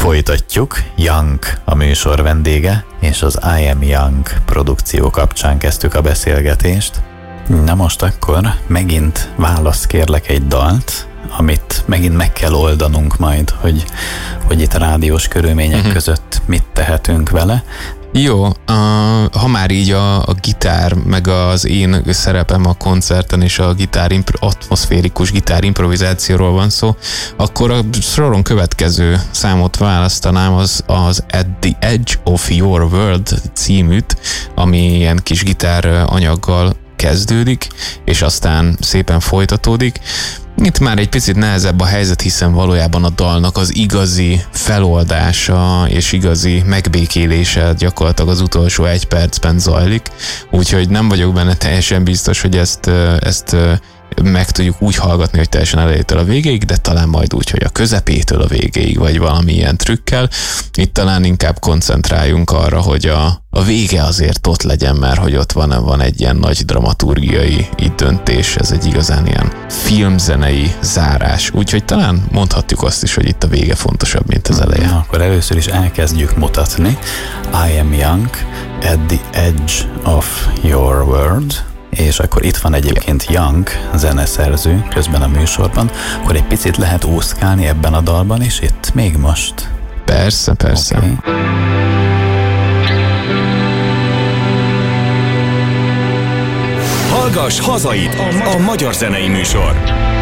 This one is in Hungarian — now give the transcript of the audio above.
Folytatjuk. Young a műsor vendége, és az I Am Young produkció kapcsán kezdtük a beszélgetést. Na most akkor megint válasz kérlek egy dalt, amit megint meg kell oldanunk majd, hogy itt a rádiós körülmények között mit tehetünk vele. Jó, ha már így a gitár, meg az én szerepem a koncerten és a atmoszférikus gitár improvizációról van szó, akkor a soron következő számot választanám, az At the Edge of Your World címűt, ami ilyen kis gitár anyaggal kezdődik, és aztán szépen folytatódik. Itt már egy picit nehezebb a helyzet, hiszen valójában a dalnak az igazi feloldása és igazi megbékélése gyakorlatilag az utolsó 1 percben zajlik, úgyhogy nem vagyok benne teljesen biztos, hogy ezt meg tudjuk úgy hallgatni, hogy teljesen elejétől a végéig, de talán majd úgy, hogy a közepétől a végéig, vagy valami ilyen trükkel. Itt talán inkább koncentráljunk arra, hogy a vége azért ott legyen, mert hogy ott van egy ilyen nagy dramaturgiai döntés, ez egy igazán ilyen filmzenei zárás, úgyhogy talán mondhatjuk azt is, hogy itt a vége fontosabb, mint az eleje. Na, akkor először is elkezdjük mutatni. I Am Young, At the Edge of Your World. És akkor itt van egyébként Young, zeneszerző közben a műsorban, akkor egy picit lehet úszkálni ebben a dalban is itt még most. Persze. Okay. Hallgass hazait, a magyar zenei műsor.